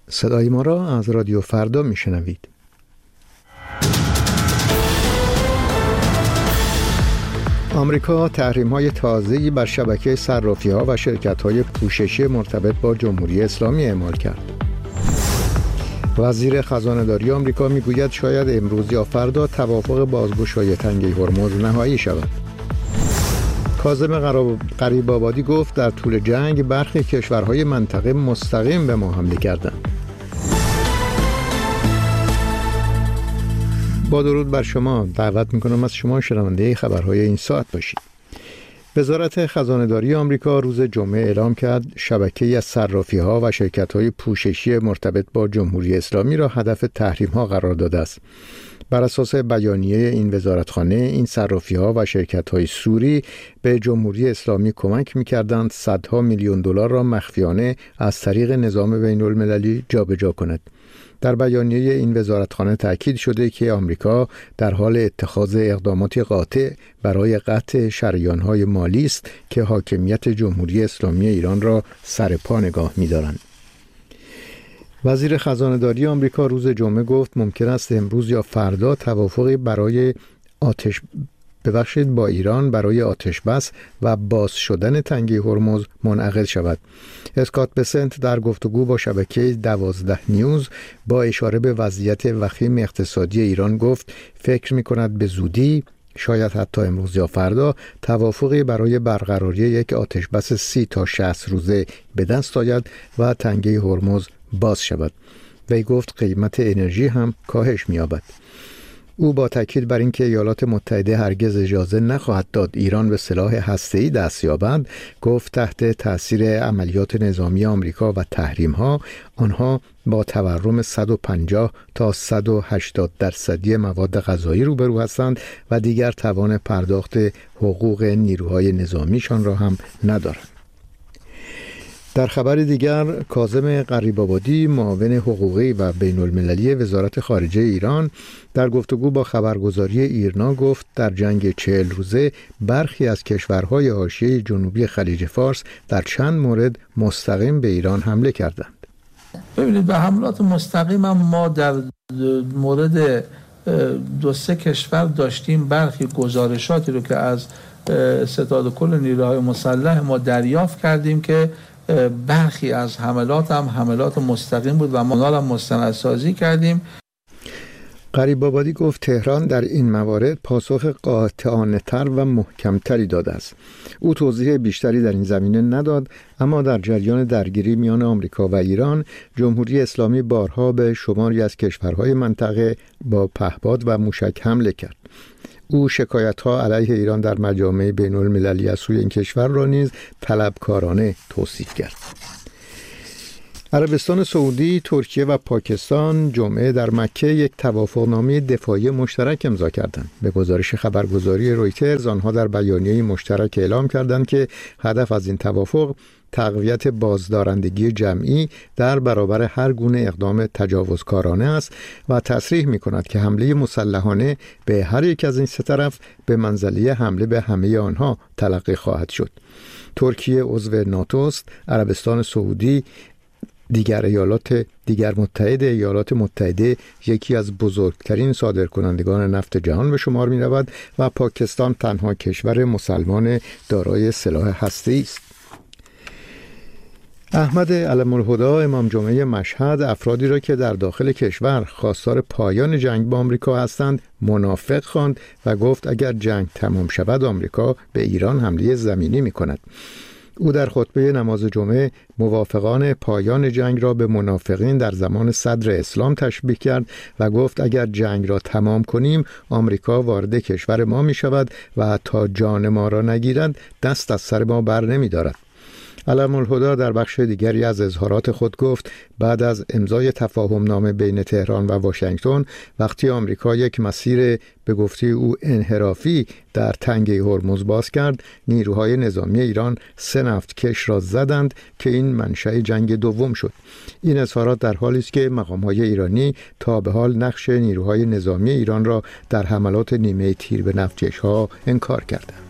صدای ما را از رادیو فردا میشنوید. آمریکا تحریم‌های تازه‌ای بر شبکه صرافی‌ها و شرکت‌های پوششی مرتبط با جمهوری اسلامی اعمال کرد. وزیر خزانه‌داری آمریکا میگوید شاید امروز یا فردا توافق بازگشایی تنگه هرمز نهایی شود. کاظم غریب‌آبادی گفت در طول جنگ برخی کشورهای منطقه مستقیم به ما حمله کردند. با درود بر شما، دعوت میکنم از شما شنونده خبرهای این ساعت باشید. وزارت خزانه‌داری آمریکا روز جمعه اعلام کرد شبکه‌ای از صرافی‌ها و شرکت‌های پوششی مرتبط با جمهوری اسلامی را هدف تحریم‌ها قرار داده است. بر اساس بیانیه این وزارتخانه، این صرافی‌ها و شرکت‌های سوری به جمهوری اسلامی کمک می‌کردند صدها میلیون دلار را مخفیانه از طریق نظام بین‌المللی جابجا کند. در بیانیه این وزارتخانه تأکید شده که آمریکا در حال اتخاذ اقدامات قاطع برای قطع شریان‌های مالی است که حاکمیت جمهوری اسلامی ایران را سر پا نگاه می‌دارند. وزیر خزانه‌داری آمریکا روز جمعه گفت ممکن است امروز یا فردا توافقی برای با ایران برای آتش‌بس و باز شدن تنگه هرمز منعقد شود. اسکات بسنت در گفتگو با شبکه 12 نیوز با اشاره به وضعیت وخیم اقتصادی ایران گفت فکر می‌کند به زودی، شاید حتی امروز یا فردا، توافقی برای برقراری یک آتش‌بس 30 تا 60 روزه به دست آید و تنگه هرمز باز شود. وی گفت قیمت انرژی هم کاهش می‌یابد. او با تاکید بر اینکه ایالات متحده هرگز اجازه نخواهد داد ایران به سلاح هسته‌ای دست یابد، گفت تحت تأثیر عملیات نظامی آمریکا و تحریم‌ها، آنها با تورم 150 تا 180% مواد غذایی روبرو هستند و دیگر توان پرداخت حقوق نیروهای نظامیشان را هم ندارند. در خبر دیگر، کاظم غریب‌آبادی معاون حقوقی و بین‌المللی وزارت خارجه ایران در گفتگو با خبرگزاری ایرنا گفت در جنگ 40 روزه برخی از کشورهای حاشیه جنوبی خلیج فارس در چند مورد مستقیم به ایران حمله کردند. ببینید، به حملات مستقیم هم ما در مورد 2-3 کشور داشتیم. برخی گزارشاتی رو که از ستاد کل نیروهای مسلح ما دریافت کردیم که برخی از حملات هم حملات مستقیم بود و ما هم مستندسازی کردیم. غریب‌آبادی گفت تهران در این موارد پاسخ قاطعانه‌تر و محکم‌تری داده است. او توضیح بیشتری در این زمینه نداد، اما در جریان درگیری میان آمریکا و ایران، جمهوری اسلامی بارها به شماری از کشورهای منطقه با پهپاد و موشک حمله کرد. او شکایت‌ها علیه ایران در مجامع بین‌المللی از سوی این کشور را نیز طلبکارانه توصیف کرد. عربستان سعودی، ترکیه و پاکستان جمعه در مکه یک توافقنامه دفاعی مشترک امضا کردند. به گزارش خبرگزاری رویترز، آنها در بیانیه مشترک اعلام کردند که هدف از این توافق تقویت بازدارندگی جمعی در برابر هر گونه اقدام تجاوزکارانه است و تصریح می‌کند که حمله مسلحانه به هر یک از این سه طرف به منزله حمله به همه آنها تلقی خواهد شد. ترکیه عضو ناتو است. عربستان سعودی دیگر متحد ایالات متحده یکی از بزرگترین صادرکنندگان نفت جهان به شمار می رود و پاکستان تنها کشور مسلمان دارای سلاح هسته‌ای است. احمد علم‌الهدی، امام جمعه مشهد، افرادی را که در داخل کشور خواستار پایان جنگ با آمریکا هستند منافق خواند و گفت اگر جنگ تمام شود آمریکا به ایران حمله زمینی می کند. او در خطبه نماز جمعه موافقان پایان جنگ را به منافقین در زمان صدر اسلام تشبیه کرد و گفت اگر جنگ را تمام کنیم آمریکا وارد کشور ما می شود و تا جان ما را نگیرد دست از سر ما بر نمی دارد. علم‌الهدی در بخش دیگری از اظهارات خود گفت بعد از امضای تفاهم نامه بین تهران و واشنگتن، وقتی آمریکا یک مسیر به گفته او انحرافی در تنگه هرمز باز کرد، نیروهای نظامی ایران 3 نفتکش را زدند که این منشأ جنگ دوم شد. این اظهارات در حالی است که مقام‌های ایرانی تا به حال نقش نیروهای نظامی ایران را در حملات نیمه تیر به نفتکش‌ها انکار کردند.